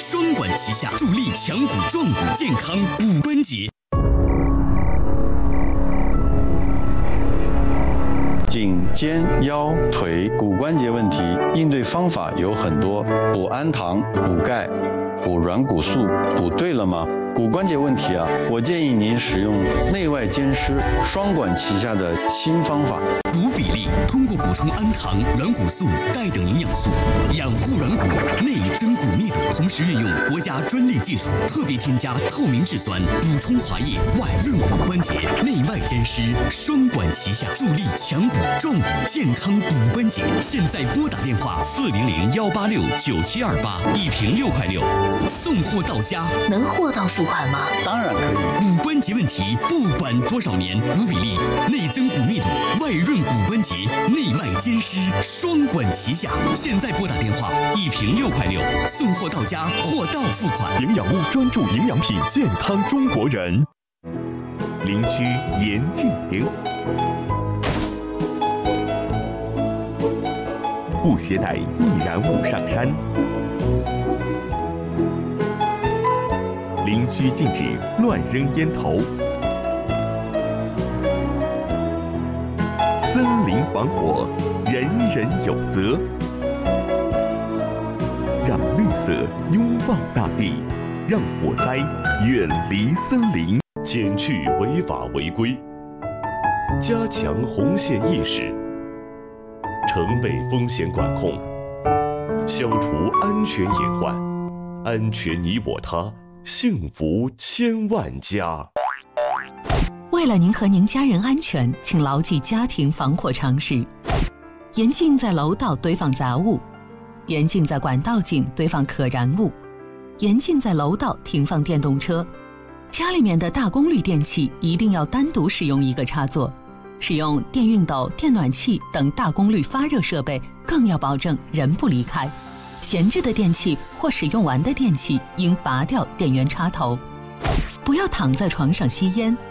双管齐下，助力强骨壮骨，健康骨关节。 颈、肩、腰、腿骨关节问题，应对方法有很多。补氨糖、补钙、补软骨素，补对了吗？骨关节问题啊，我建议您使用内外兼施、双管齐下的新方法。 骨比例通过补充氨糖、软骨素、钙等营养素，养护软骨，内增骨密度，同时运用国家专利技术，特别添加透明质酸，补充滑液，外润骨关节，内外兼施，双管齐下，助力强骨壮骨，健康骨关节。现在拨打电话400-186-9728，一瓶6块6，送货到家。 能货到付款吗？ 当然可以。 骨关节问题不管多少年，骨比例、内增骨密度、外润骨关节，内外兼施，双管齐下。现在拨打电话，一瓶6块6，送货到家，货到付款。 营养屋专注营养品，健康中国人。林区严禁丁，不携带易燃物上山。林区禁止乱扔烟头，森林防火，人人有责。让绿色拥抱大地，让火灾远离森林。 减去违法违规，加强红线意识，城北风险管控，消除安全隐患，安全你我他。幸福千万家。 为了您和您家人安全，请牢记家庭防火常识：严禁在楼道堆放杂物，严禁在管道井堆放可燃物，严禁在楼道停放电动车。家里面的大功率电器一定要单独使用一个插座，使用电熨斗、电暖器等大功率发热设备更要保证人不离开。闲置的电器或使用完的电器应拔掉电源插头。不要躺在床上吸烟，